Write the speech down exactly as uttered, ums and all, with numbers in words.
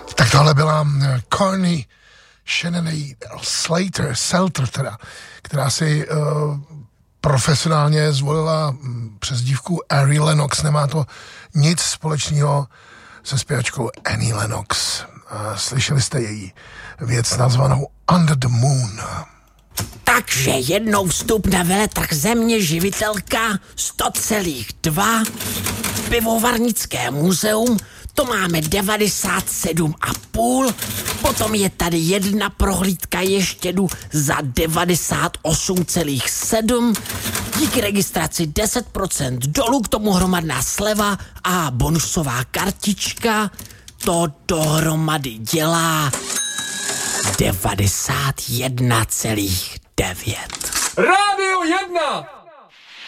Tak tohle byla Carney Shannon Slater, Selter teda, která si uh, profesionálně zvolila přezdívku Ari Lennox. Nemá to nic společného se zpěvačkou Annie Lennox. Uh, slyšeli jste její věc nazvanou Under the Moon. Takže jednou vstup na veletrh Země živitelka sto celá dva, pivovarnické muzeum, to máme devadesát sedm a půl, potom je tady jedna prohlídka ještědu za devadesát osm celá sedm, díky registraci deset procent dolů, k tomu hromadná sleva a bonusová kartička, to dohromady dělá devadesát jedna celá devět. Rádio jedna!